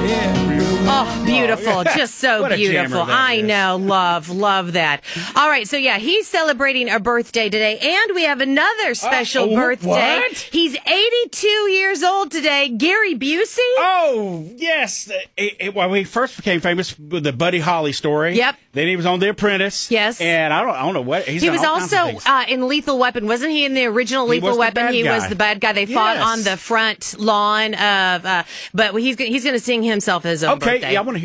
Oh, beautiful. Oh, yeah. Just so What a beautiful. jammer that I is. know. Love that. All right. So, yeah, he's celebrating a birthday today. And we have another special birthday. what? He's 82 years old today. Gary Busey. Oh, yes. Well, he first became famous with the Buddy Holly story. Yep. Then he was on The Apprentice. Yes. And I don't know what. He's He done was all kinds of also things. in Lethal Weapon. Wasn't he in the original He Lethal was the Weapon? bad He guy. was the bad guy. They fought Yes. on the front lawn of, but he's going to sing himself his own birthday. Okay, yeah, I want to hear